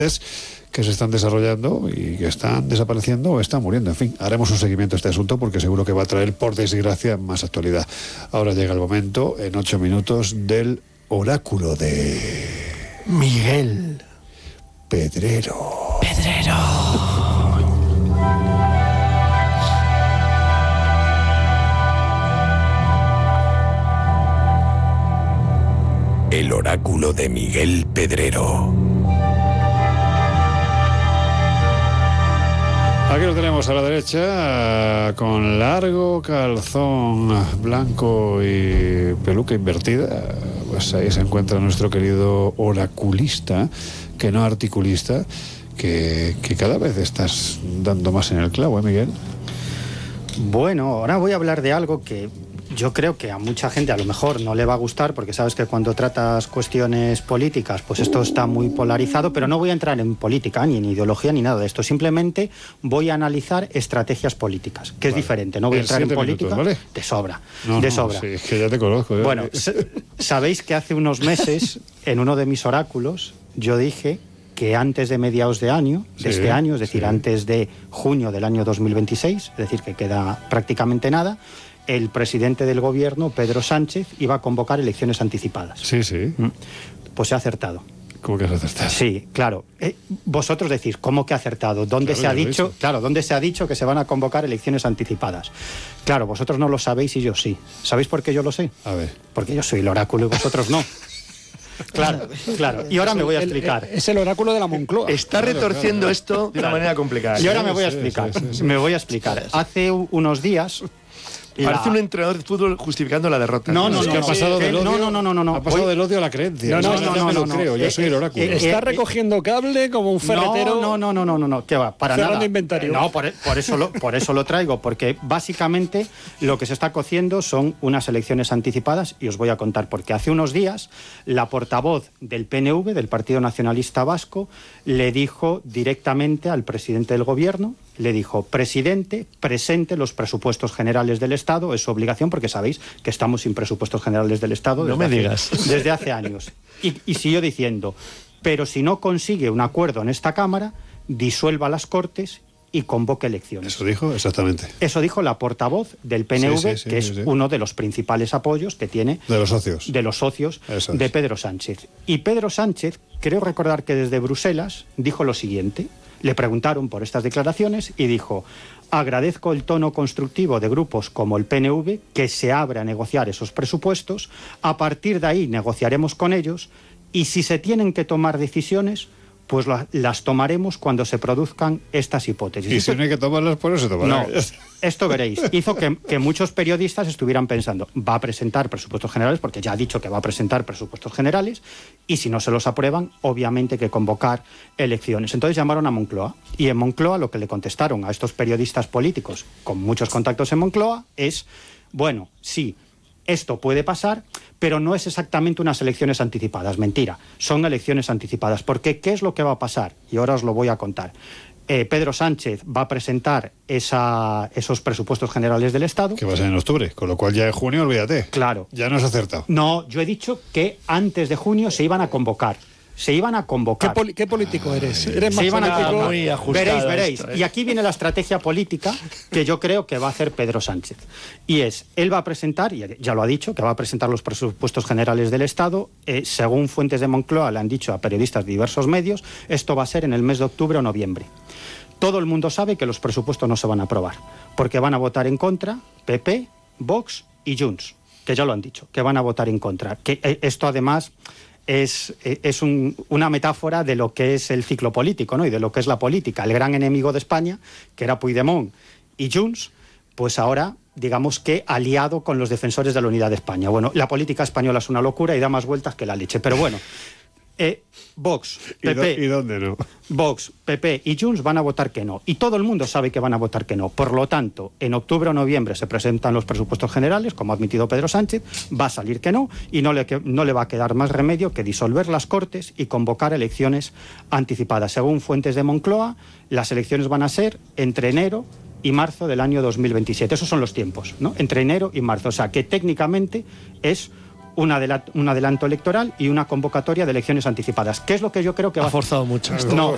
que se están desarrollando y que están desapareciendo o están muriendo. En fin, haremos un seguimiento a este asunto porque seguro que va a traer, por desgracia, más actualidad. Ahora llega el momento, en 8 minutos, del oráculo de Miguel Pedrero. El oráculo de Miguel Pedrero. Aquí lo tenemos a la derecha, con largo calzón blanco y peluca invertida. Pues ahí se encuentra nuestro querido oraculista, que no articulista, que cada vez estás dando más en el clavo, ¿eh, Miguel? Bueno, ahora voy a hablar de algo que yo creo que a mucha gente a lo mejor no le va a gustar, porque sabes que cuando tratas cuestiones políticas, pues esto está muy polarizado, pero no voy a entrar en política, ni en ideología, ni nada de esto. Simplemente voy a analizar estrategias políticas, que es diferente. No voy a entrar en política. Minutos, ¿vale? De sobra, No, de sobra. Sí, es que ya te conozco. ¿eh? Bueno, sabéis que hace unos meses, en uno de mis oráculos, yo dije que antes de mediados de año, este año, es decir, antes de junio del año 2026, es decir, que queda prácticamente nada, el presidente del gobierno, Pedro Sánchez, iba a convocar elecciones anticipadas. Sí. Pues se ha acertado. ¿Cómo que has acertado? Sí, claro. Vosotros decís, ¿cómo que ha acertado? ¿Dónde se ha dicho? Claro, ¿dónde se ha dicho que se van a convocar elecciones anticipadas? Claro, vosotros no lo sabéis y yo sí. ¿Sabéis por qué yo lo sé? A ver. Porque yo soy el oráculo y vosotros no. Claro. Y ahora me voy a explicar. Es el oráculo de la Moncloa. Está retorciendo esto de una manera complicada. Y ahora me voy a explicar. Me voy a explicar. Hace unos días... Parece un entrenador de fútbol justificando la derrota. No. Ha pasado del odio, no. Ha pasado del odio a la creencia. No, creo. Yo soy el oráculo. Está recogiendo cable como un ferretero. No, ¿qué va? Para cerrando nada. inventario. No, por eso lo traigo, porque básicamente lo que se está cociendo son unas elecciones anticipadas, y os voy a contar porque hace unos días la portavoz del PNV, del Partido Nacionalista Vasco, le dijo directamente al presidente del gobierno, le dijo: presidente, presente los presupuestos generales del Estado, es su obligación, porque sabéis que estamos sin presupuestos generales del Estado desde hace años. Y siguió diciendo: pero si no consigue un acuerdo en esta Cámara, disuelva las Cortes y convoque elecciones. Eso dijo exactamente. Eso dijo la portavoz del PNV, que es uno de los principales apoyos que tiene de los socios de Pedro Sánchez. Y Pedro Sánchez, creo recordar que desde Bruselas, dijo lo siguiente. Le preguntaron por estas declaraciones y dijo: agradezco el tono constructivo de grupos como el PNV, que se abre a negociar esos presupuestos. A partir de ahí negociaremos con ellos, y si se tienen que tomar decisiones, pues las tomaremos cuando se produzcan estas hipótesis. Y si no hay que tomarlas, por eso se tomarán. No, esto veréis. Hizo que muchos periodistas estuvieran pensando: va a presentar presupuestos generales, porque ya ha dicho que va a presentar presupuestos generales, y si no se los aprueban, obviamente hay que convocar elecciones. Entonces llamaron a Moncloa, y en Moncloa lo que le contestaron a estos periodistas políticos con muchos contactos en Moncloa es: bueno, sí, esto puede pasar, pero no es exactamente unas elecciones anticipadas. Mentira, son elecciones anticipadas. Porque ¿qué es lo que va a pasar? Y ahora os lo voy a contar. Pedro Sánchez va a presentar esos presupuestos generales del Estado. Que va a ser en octubre, con lo cual ya en junio, olvídate. Claro. Ya no has acertado. No, yo he dicho que antes de junio se iban a convocar. ¿Qué político eres? ¿Eres más muy ajustado? Veréis. Y aquí viene la estrategia política que yo creo que va a hacer Pedro Sánchez. Y él va a presentar, y ya lo ha dicho, que va a presentar los presupuestos generales del Estado. Según fuentes de Moncloa, le han dicho a periodistas de diversos medios, esto va a ser en el mes de octubre o noviembre. Todo el mundo sabe que los presupuestos no se van a aprobar, porque van a votar en contra PP, Vox y Junts, que ya lo han dicho, que van a votar en contra. Que esto además es una metáfora de lo que es el ciclo político, ¿no? Y de lo que es la política. El gran enemigo de España, que era Puigdemont y Junts, pues ahora, digamos que aliado con los defensores de la unidad de España. Bueno, la política española es una locura y da más vueltas que la leche, pero bueno. Vox, PP, ¿Y dónde no? Vox, PP y Junts van a votar que no. Y todo el mundo sabe que van a votar que no. Por lo tanto, en octubre o noviembre se presentan los presupuestos generales, como ha admitido Pedro Sánchez, va a salir que no, y no le va a quedar más remedio que disolver las Cortes y convocar elecciones anticipadas. Según fuentes de Moncloa, las elecciones van a ser entre enero y marzo del año 2027. Esos son los tiempos, ¿no? Entre enero y marzo. O sea, que técnicamente es un adelanto electoral y una convocatoria de elecciones anticipadas. ¿Qué es lo que yo creo que va a forzado mucho esto. No,